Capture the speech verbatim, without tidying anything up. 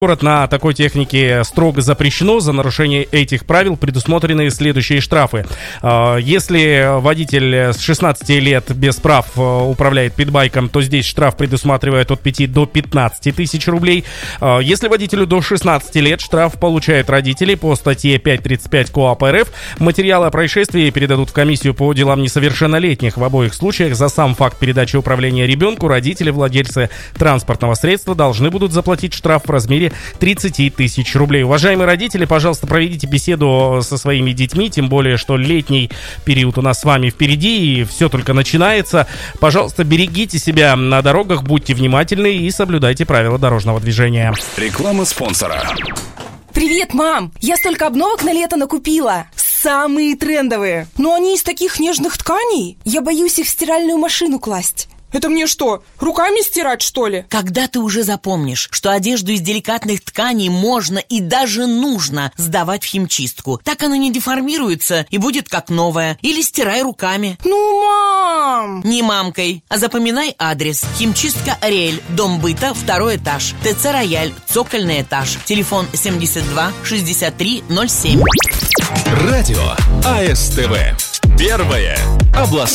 Город на такой технике строго запрещено. За нарушение этих правил предусмотрены следующие штрафы. Если водитель с шестнадцати лет без прав управляет питбайком, то здесь штраф предусматривает от пяти до пятнадцати тысяч рублей. Если водителю до шестнадцати лет, штраф получают родители по статье пятьсот тридцать пять КоАП РФ. Материалы о происшествии передадут в комиссию по делам несовершеннолетних. В обоих случаях за сам факт передачи управления ребенку родители, владельцы транспортного средства, должны будут заплатить штраф в размере тридцать тысяч рублей. Уважаемые родители, пожалуйста, проведите беседу со своими детьми, тем более, что летний период у нас с вами впереди, и все только начинается. Пожалуйста, берегите себя на дорогах, будьте внимательны и соблюдайте правила дорожного движения. Реклама спонсора. Привет, мам! Я столько обновок на лето накупила. Самые трендовые. Но они из таких нежных тканей. Я боюсь их в стиральную машину класть. Это мне что, руками стирать, что ли? Когда ты уже запомнишь, что одежду из деликатных тканей можно и даже нужно сдавать в химчистку. Так она не деформируется и будет как новая. Или стирай руками. Ну, мам! Не мамкой, а запоминай адрес. Химчистка Ариэль, дом быта, второй этаж. ТЦ Рояль, цокольный этаж. Телефон семьдесят два шестьдесят три ноль семь. Радио АСТВ. Первое областное.